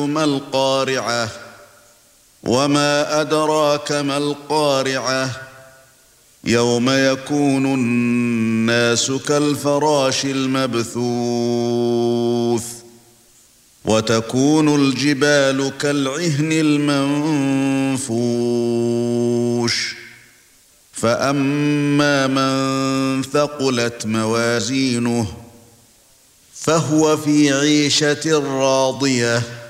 ما القارعة وما أدراك ما القارعة يوم يكون الناس كالفراش المبثوث وتكون الجبال كالعهن المنفوش فأما من ثقلت موازينه فهو في عيشة راضية